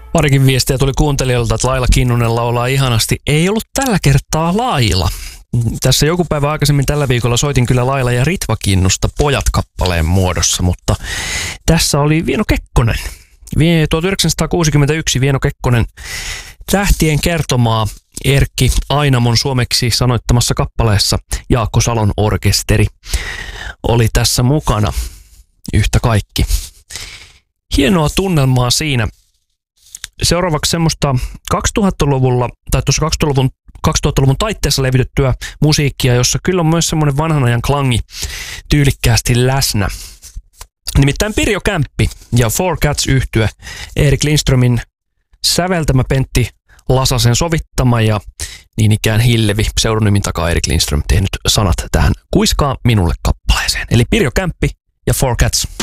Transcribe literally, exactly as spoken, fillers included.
Parikin viestiä tuli kuuntelijoilta, että Laila Kinnunen laulaa ihanasti. Ei ollut tällä kertaa Laila. Tässä joku päivä aikaisemmin tällä viikolla soitin kyllä Laila ja Ritva Kinnusta Pojat-kappaleen muodossa, mutta tässä oli Vieno Kekkonen. tuhatyhdeksänsataakuusikymmentäyksi Vieno Kekkonen, Tähtien kertomaa, Erkki Ainamon suomeksi sanoittamassa kappaleessa. Jaakko Salon orkesteri oli tässä mukana yhtä kaikki. Hienoa tunnelmaa siinä. Seuraavaksi semmoista kaksituhattaluvulla tai tuossa kaksituhattaluvun, kaksituhattaluvun taitteessa levitettyä musiikkia, jossa kyllä on myös semmoinen vanhan ajan klangi tyylikkäästi läsnä. Nimittäin Pirjo Kämppi ja Four Cats -yhtye, Erik Lindströmin säveltämä, Pentti Lasasen sovittama ja niin ikään Hillevi, pseudonymin takaa Erik Lindström, tehnyt sanat tähän Kuiskaa minulle -kappaleeseen. Eli Pirjo Kämppi ja Four Cats.